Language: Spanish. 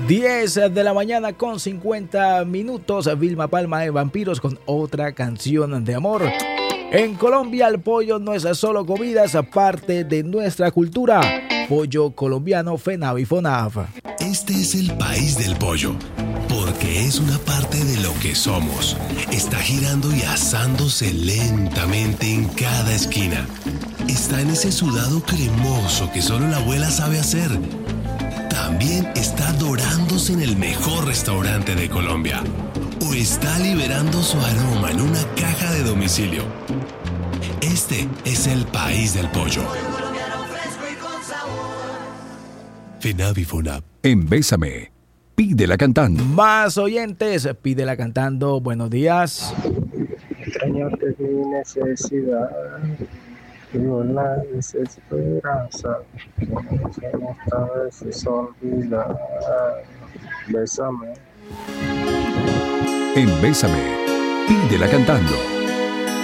10 de la mañana con 50 minutos. Vilma Palma de Vampiros con otra canción de amor. En Colombia el pollo no es solo comida, es parte de nuestra cultura. Pollo colombiano, FENAV y FONAV. Este es el país del pollo, porque es una parte de lo que somos. Está girando y asándose lentamente en cada esquina. Está en ese sudado cremoso que solo la abuela sabe hacer. También está dorándose en el mejor restaurante de Colombia. O está liberando su aroma en una caja de domicilio. Este es el país del pollo. FENAV y FONAV. En Bésame, Pídela Cantando. Más oyentes, Pídela Cantando. Buenos días. Extrañarte es mi necesidad. Vivo en la desesperanza. Esta vez es olvidar. Bésame. En Bésame, Pídela Cantando.